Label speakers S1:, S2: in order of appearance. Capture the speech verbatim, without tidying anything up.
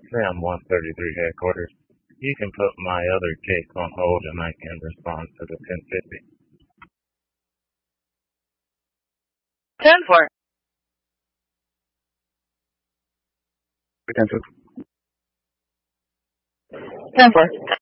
S1: Sam one thirty-three headquarters. You can put my other case on hold and I can respond to the ten fifty.
S2: ten four.
S3: ten four.
S2: ten four.